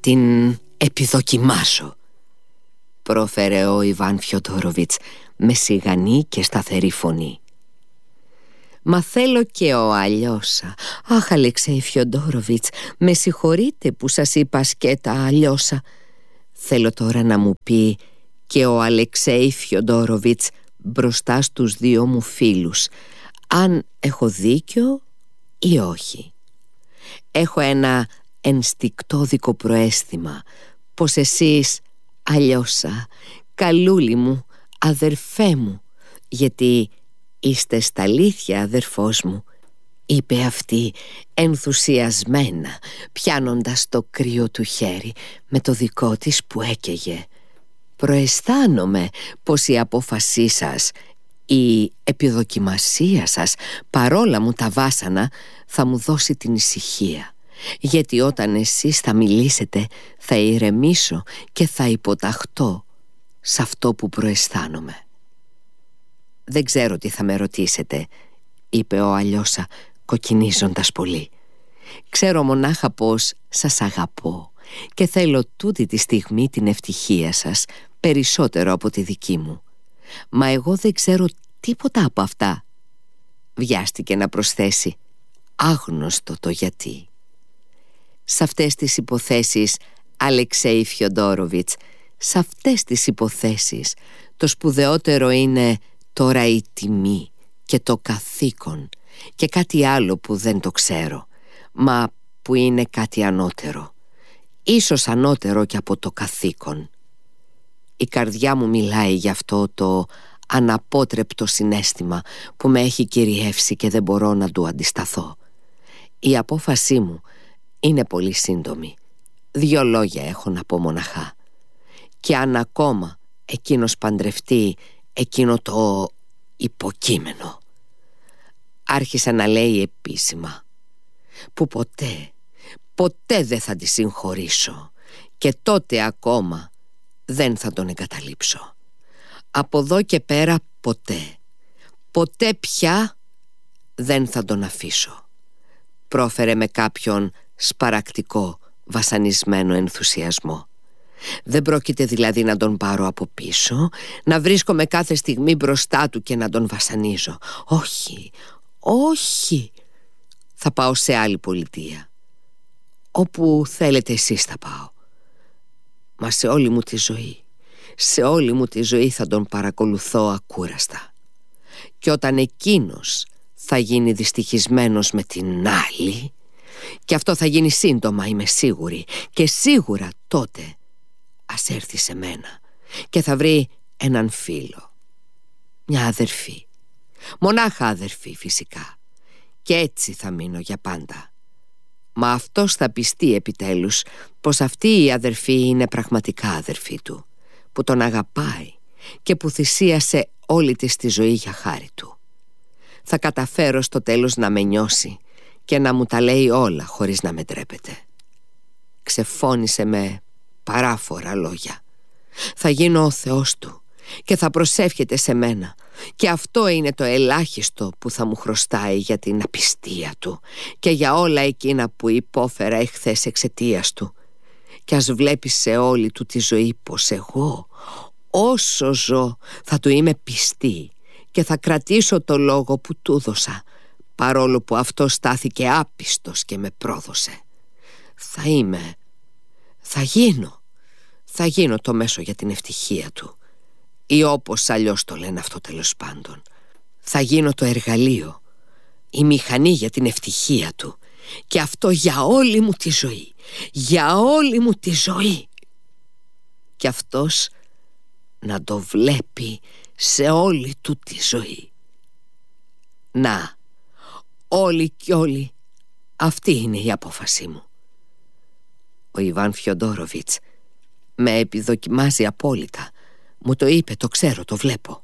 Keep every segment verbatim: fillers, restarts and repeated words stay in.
την επιδοκιμάσω», πρόφερε ο Ιβάν Φιοντόροβιτς με σιγανή και σταθερή φωνή. «Μα θέλω και ο Αλιώσα. Αχ, Αλεξέη Φιοντόροβιτς, με συγχωρείτε που σας είπα σκέτα Αλιώσα. Θέλω τώρα να μου πει και ο Αλεξέη Φιοντόροβιτς μπροστά στους δύο μου φίλους αν έχω δίκιο ή όχι. Έχω ένα ενστικτόδικο προαίσθημα πως εσείς, Αλιώσα, καλούλη μου, αδερφέ μου, γιατί είστε στα αλήθεια αδερφός μου», είπε αυτή ενθουσιασμένα, πιάνοντας το κρύο του χέρι με το δικό της που έκαιγε. «Προαισθάνομαι πως η απόφασή σας, η επιδοκιμασία σας, παρόλα μου τα βάσανα, θα μου δώσει την ησυχία, γιατί όταν εσείς θα μιλήσετε θα ηρεμήσω και θα υποταχτώ σε αυτό που προαισθάνομαι». «Δεν ξέρω τι θα με ρωτήσετε», είπε ο Αλιώσα κοκκινίζοντας πολύ. «Ξέρω μονάχα πως σας αγαπώ και θέλω τούτη τη στιγμή την ευτυχία σας περισσότερο από τη δική μου. Μα εγώ δεν ξέρω τίποτα από αυτά», βιάστηκε να προσθέσει, άγνωστο το γιατί. «Σε αυτές τις υποθέσεις, Αλεξέη Φιοντόροβιτς, σε αυτές τις υποθέσεις το σπουδαιότερο είναι τώρα η τιμή και το καθήκον και κάτι άλλο που δεν το ξέρω, μα που είναι κάτι ανώτερο, ίσως ανώτερο και από το καθήκον. Η καρδιά μου μιλάει γι' αυτό το αναπότρεπτο συναίσθημα που με έχει κυριεύσει και δεν μπορώ να του αντισταθώ. Η απόφασή μου είναι πολύ σύντομη. Δύο λόγια έχω να πω μοναχά. Και αν ακόμα εκείνος παντρευτεί εκείνο το υποκείμενο», άρχισε να λέει επίσημα, «που ποτέ, ποτέ δεν θα τη συγχωρήσω και τότε ακόμα δεν θα τον εγκαταλείψω. Από εδώ και πέρα ποτέ, ποτέ πια δεν θα τον αφήσω», πρόφερε με κάποιον σπαρακτικό βασανισμένο ενθουσιασμό. «Δεν πρόκειται δηλαδή να τον πάρω από πίσω, να βρίσκομαι κάθε στιγμή μπροστά του και να τον βασανίζω. Όχι, όχι. Θα πάω σε άλλη πολιτεία. Όπου θέλετε εσείς θα πάω. Μα σε όλη μου τη ζωή, σε όλη μου τη ζωή θα τον παρακολουθώ ακούραστα. Και όταν εκείνος θα γίνει δυστυχισμένος με την άλλη, και αυτό θα γίνει σύντομα είμαι σίγουρη, και σίγουρα τότε ας έρθει σε μένα και θα βρει έναν φίλο, μια αδερφή, μονάχα αδερφή φυσικά, και έτσι θα μείνω για πάντα. Μα αυτός θα πιστεί επιτέλους πως αυτή η αδερφή είναι πραγματικά αδερφή του, που τον αγαπάει και που θυσίασε όλη της τη ζωή για χάρη του. Θα καταφέρω στο τέλος να με νιώσει και να μου τα λέει όλα χωρίς να με ντρέπεται. Ξεφώνησε με παράφορα λόγια. Θα γίνω ο Θεός του και θα προσεύχεται σε μένα, και αυτό είναι το ελάχιστο που θα μου χρωστάει για την απιστία του και για όλα εκείνα που υπόφερα εχθές εξαιτίας του. Και ας βλέπει σε όλη του τη ζωή πως εγώ, όσο ζω, θα του είμαι πιστή και θα κρατήσω το λόγο που του δώσα, παρόλο που αυτό στάθηκε άπιστος και με πρόδωσε. Θα είμαι, θα γίνω, θα γίνω το μέσο για την ευτυχία του, ή όπως αλλιώς το λένε αυτό τέλος πάντων. Θα γίνω το εργαλείο, η μηχανή για την ευτυχία του, και αυτό για όλη μου τη ζωή, για όλη μου τη ζωή. Και αυτός να το βλέπει σε όλη του τη ζωή. Να, όλοι κι όλοι, αυτή είναι η απόφασή μου. Ο Ιβάν Φιοντόροβιτς με επιδοκιμάζει απόλυτα. Μου το είπε, το ξέρω, το βλέπω.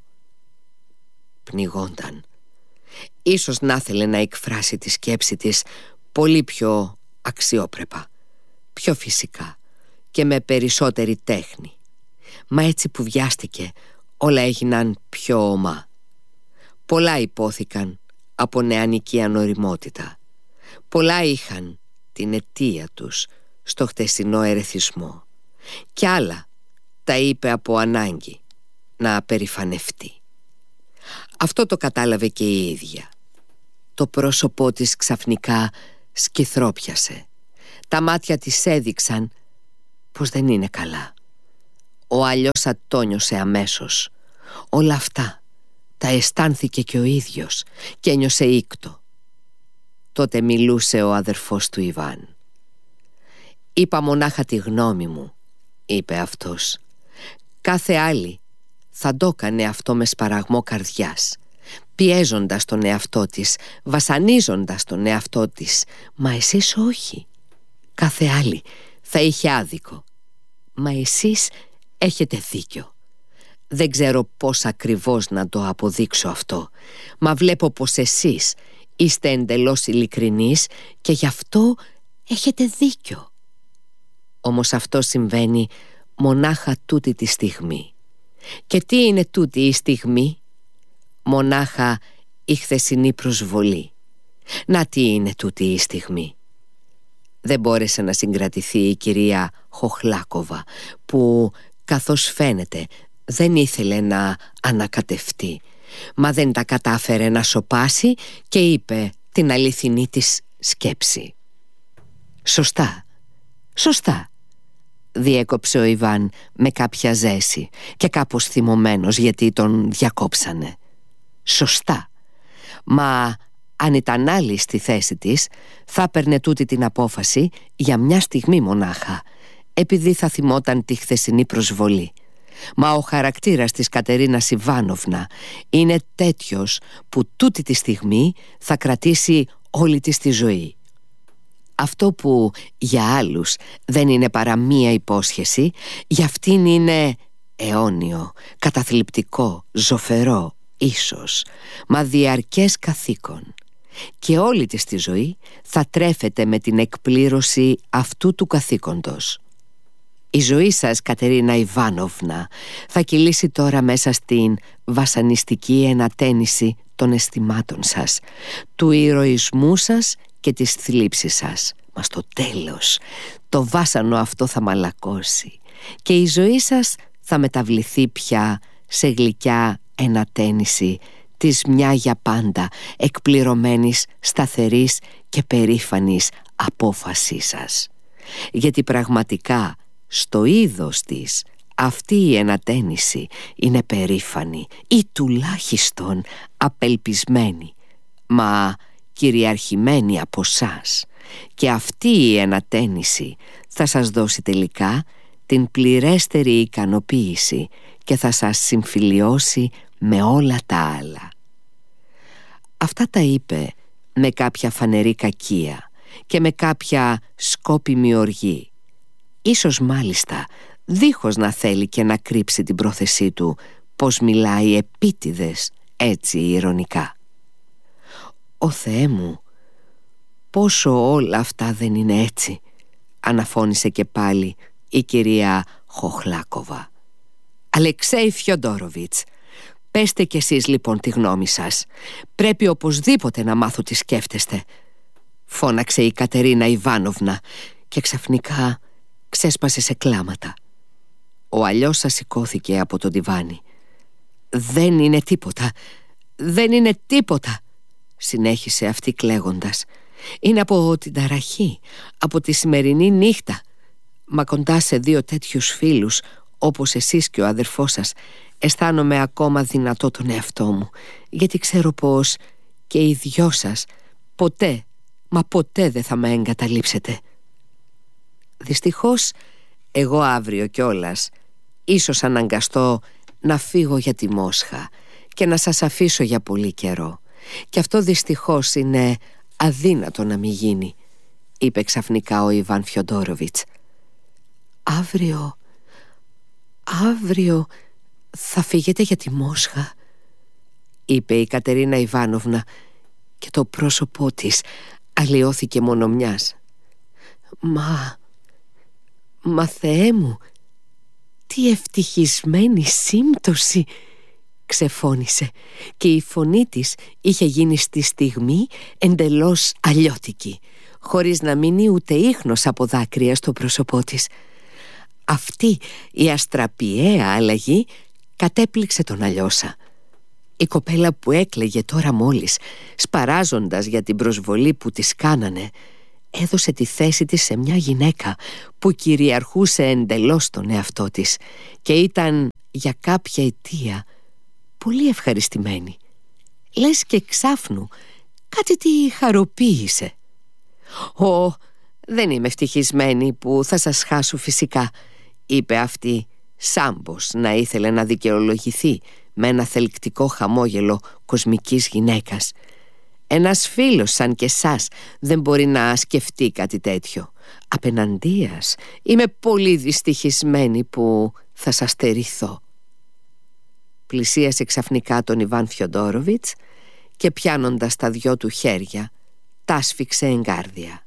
Πνιγόνταν. Ίσως να ήθελε να εκφράσει τη σκέψη της πολύ πιο αξιόπρεπα, πιο φυσικά και με περισσότερη τέχνη. Μα έτσι που βιάστηκε, όλα έγιναν πιο ομά. Πολλά υπόθηκαν από νεανική ανοριμότητα. Πολλά είχαν την αιτία τους στο χτεσινό ερεθισμό. Κι άλλα τα είπε από ανάγκη να περηφανευτεί. Αυτό το κατάλαβε και η ίδια. Το πρόσωπό της ξαφνικά σκυθρόπιασε. Τα μάτια της έδειξαν πως δεν είναι καλά. Ο Αλιώσα το νιώσε αμέσως. Όλα αυτά τα αισθάνθηκε και ο ίδιος και ένιωσε ήκτο. Τότε μιλούσε ο αδερφός του Ιβάν. «Είπα μονάχα τη γνώμη μου», είπε αυτός. «Κάθε άλλη θα το έκανε αυτό με σπαραγμό καρδιάς, πιέζοντας τον εαυτό της, βασανίζοντας τον εαυτό της. Μα εσείς όχι. Κάθε άλλη θα είχε άδικο. Μα εσείς έχετε δίκιο. Δεν ξέρω πώς ακριβώς να το αποδείξω αυτό, μα βλέπω πως εσείς είστε εντελώς ειλικρινείς και γι' αυτό έχετε δίκιο. Όμως αυτό συμβαίνει μονάχα τούτη τη στιγμή. Και τι είναι τούτη η στιγμή? Μονάχα η χθεσινή προσβολή. Να τι είναι τούτη η στιγμή?» Δεν μπόρεσε να συγκρατηθεί η κυρία Χοχλάκοβα, που καθώς φαίνεται δεν ήθελε να ανακατευτεί, μα δεν τα κατάφερε να σωπάσει και είπε την αληθινή της σκέψη. «Σωστά, σωστά», διέκοψε ο Ιβάν με κάποια ζέση και κάπως θυμωμένος γιατί τον διακόψανε. «Σωστά, μα αν ήταν άλλη στη θέση της θα έπαιρνε τούτη την απόφαση για μια στιγμή μονάχα, επειδή θα θυμόταν τη χθεσινή προσβολή. Μα ο χαρακτήρας της Κατερίνας Ιβάνοβνα είναι τέτοιος που τούτη τη στιγμή θα κρατήσει όλη της τη ζωή. Αυτό που για άλλους δεν είναι παρά μία υπόσχεση, για αυτήν είναι αιώνιο, καταθλιπτικό, ζωφερό, ίσως, μα διαρκές καθήκον. Και όλη της τη ζωή θα τρέφεται με την εκπλήρωση αυτού του καθήκοντος. Η ζωή σας, Κατερίνα Ιβάνοβνα, θα κυλήσει τώρα μέσα στην βασανιστική ενατένιση των αισθημάτων σας, του ηρωισμού σας και της θλίψης σας. Μα στο τέλος το βάσανο αυτό θα μαλακώσει και η ζωή σας θα μεταβληθεί πια σε γλυκιά ενατένιση της μια για πάντα εκπληρωμένης, σταθερής και περήφανης απόφασής σας. Γιατί πραγματικά στο είδος της αυτή η ενατένιση είναι περήφανη ή τουλάχιστον απελπισμένη, μα κυριαρχημένη από σας, και αυτή η ενατένιση θα σας δώσει τελικά την πληρέστερη ικανοποίηση και θα σας συμφιλιώσει με όλα τα άλλα. Αυτά τα είπε με κάποια φανερή κακία και με κάποια σκόπιμη οργή, ίσως μάλιστα δίχως να θέλει και να κρύψει την πρόθεσή του πως μιλάει επίτηδες έτσι ηρωνικά. «Ω Θεέ μου, πόσο όλα αυτά δεν είναι έτσι», αναφώνησε και πάλι η κυρία Χοχλάκοβα. «Αλεξέη Φιοντόροβιτς, πέστε κι εσείς λοιπόν τη γνώμη σας. Πρέπει οπωσδήποτε να μάθω τι σκέφτεστε», φώναξε η Κατερίνα Ιβάνοβνα και ξαφνικά ξέσπασε σε κλάματα. Ο Αλιώσα σηκώθηκε από το ντιβάνι. «Δεν είναι τίποτα, δεν είναι τίποτα», συνέχισε αυτή κλαίγοντας. «Είναι από την ταραχή, από τη σημερινή νύχτα. Μα κοντά σε δύο τέτοιους φίλους όπως εσείς και ο αδερφός σας αισθάνομαι ακόμα δυνατό τον εαυτό μου, γιατί ξέρω πως και οι δυο σας ποτέ, μα ποτέ δεν θα με εγκαταλείψετε. Δυστυχώς εγώ αύριο κιόλας ίσως αναγκαστώ να φύγω για τη Μόσχα και να σας αφήσω για πολύ καιρό, και αυτό δυστυχώς είναι αδύνατο να μην γίνει», είπε ξαφνικά ο Ιβάν Φιοντόροβιτς. «Αύριο, αύριο θα φύγετε για τη Μόσχα», είπε η Κατερίνα Ιβάνοβνα και το πρόσωπό της αλλοιώθηκε μόνο μιας. «Μα, μα Θεέ μου, τι ευτυχισμένη σύμπτωση», ξεφώνησε, και η φωνή της είχε γίνει στη στιγμή εντελώς αλλιώτικη, χωρίς να μείνει ούτε ίχνος από δάκρυα στο πρόσωπό της. Αυτή η αστραπιαία αλλαγή κατέπληξε τον Αλιώσα. Η κοπέλα που έκλαιγε τώρα μόλις, σπαράζοντας για την προσβολή που της κάνανε, έδωσε τη θέση της σε μια γυναίκα που κυριαρχούσε εντελώς τον εαυτό της και ήταν για κάποια αιτία πολύ ευχαριστημένη. Λες και ξάφνου κάτι τη χαροποίησε. «Ω, δεν είμαι ευτυχισμένη που θα σας χάσω φυσικά», είπε αυτή, σάμπος να ήθελε να δικαιολογηθεί με ένα θελκτικό χαμόγελο κοσμικής γυναίκας. «Ένας φίλος σαν και σας δεν μπορεί να σκεφτεί κάτι τέτοιο. Απεναντίας, είμαι πολύ δυστυχισμένη που θα σας στερηθώ». Πλησίασε ξαφνικά τον Ιβάν Φιοντόροβιτς και πιάνοντας τα δυο του χέρια τ' άσφιξε εγκάρδια.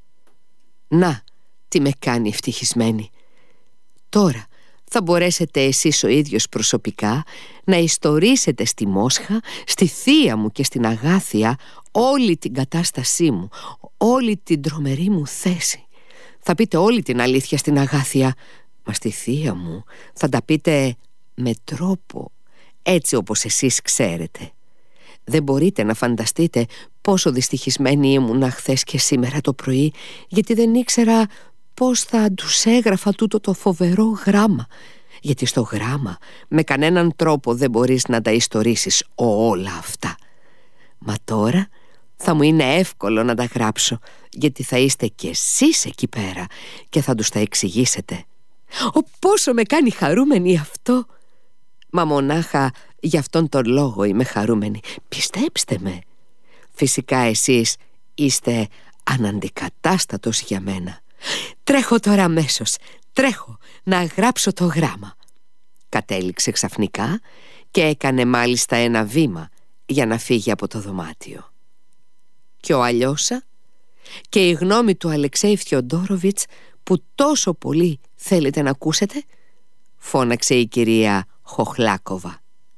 «Να, τι με κάνει ευτυχισμένη. Τώρα θα μπορέσετε εσείς ο ίδιος προσωπικά να ιστορίσετε στη Μόσχα, στη θεία μου και στην Αγάθια όλη την κατάστασή μου, όλη την τρομερή μου θέση. Θα πείτε όλη την αλήθεια στην Αγάθια, μα στη θεία μου θα τα πείτε με τρόπο, έτσι όπως εσείς ξέρετε. Δεν μπορείτε να φανταστείτε πόσο δυστυχισμένη ήμουνα χθες και σήμερα το πρωί, γιατί δεν ήξερα πώς θα τους έγραφα τούτο το φοβερό γράμμα. Γιατί στο γράμμα με κανέναν τρόπο δεν μπορείς να τα ιστορίσεις όλα αυτά. Μα τώρα θα μου είναι εύκολο να τα γράψω, γιατί θα είστε κι εσείς εκεί πέρα και θα τους τα εξηγήσετε. Ω, πόσο με κάνει χαρούμενη αυτό! Μα μονάχα γι' αυτόν τον λόγο είμαι χαρούμενη. Πιστέψτε με. Φυσικά εσείς είστε αναντικατάστατος για μένα. Τρέχω τώρα αμέσως, τρέχω να γράψω το γράμμα. Κατέληξε ξαφνικά και έκανε μάλιστα ένα βήμα για να φύγει από το δωμάτιο. Και ο Αλιώσα και η γνώμη του Αλεξέη Φιοντόροβιτς που τόσο πολύ θέλετε να ακούσετε, φώναξε η κυρία Χοχλάκοβα.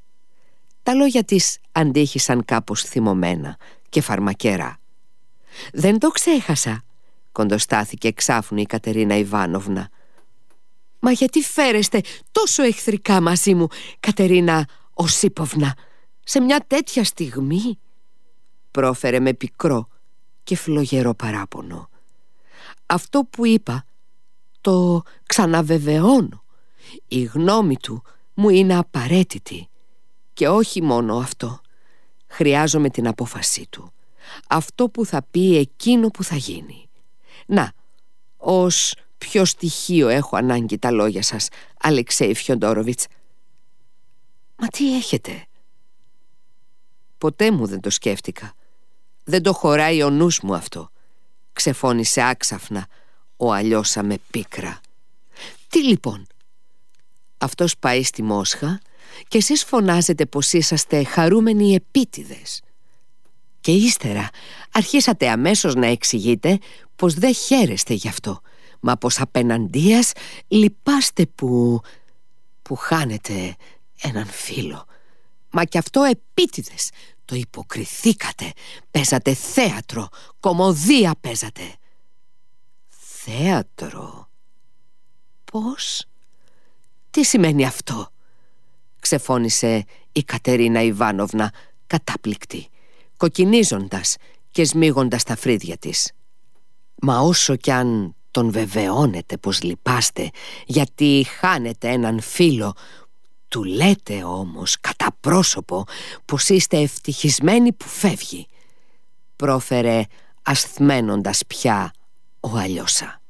Τα λόγια της αντίχησαν κάπως θυμωμένα και φαρμακερά. «Δεν το ξέχασα», κοντοστάθηκε εξάφνου η Κατερίνα Ιβάνοβνα. «Μα γιατί φέρεστε τόσο εχθρικά μαζί μου, Κατερίνα Οσίποβνα, σε μια τέτοια στιγμή?» πρόφερε με πικρό και φλογερό παράπονο. «Αυτό που είπα το ξαναβεβαιώνω. Η γνώμη του μου είναι απαραίτητη. Και όχι μόνο αυτό. Χρειάζομαι την απόφασή του. Αυτό που θα πει, εκείνο που θα γίνει. Να, ως ποιο στοιχείο έχω ανάγκη τα λόγια σας, Αλεξέη Φιοντόροβιτς?» «Μα τι έχετε?» «Ποτέ μου δεν το σκέφτηκα. Δεν το χωράει ο νους μου αυτό», ξεφώνησε άξαφνα ο Αλιώσα με πίκρα. «Τι λοιπόν?» «Αυτός πάει στη Μόσχα και εσείς φωνάζετε πως είσαστε χαρούμενοι επίτηδες. Και ύστερα αρχίσατε αμέσως να εξηγείτε πως δεν χαίρεστε γι' αυτό, μα πως απέναντίας λυπάστε που... που χάνετε έναν φίλο. Μα κι αυτό επίτηδες. Το υποκριθήκατε. Παίζατε θέατρο. Κωμωδία παίζατε». «Θέατρο? Πώς? Τι σημαίνει αυτό?» ξεφώνησε η Κατερίνα Ιβάνοβνα κατάπληκτη, κοκκινίζοντας και σμίγοντας τα φρύδια της. «Μα όσο κι αν τον βεβαιώνετε πως λυπάστε γιατί χάνετε έναν φίλο, του λέτε όμως κατά πρόσωπο πως είστε ευτυχισμένοι που φεύγει», πρόφερε ασθμένοντας πια ο Αλιώσα.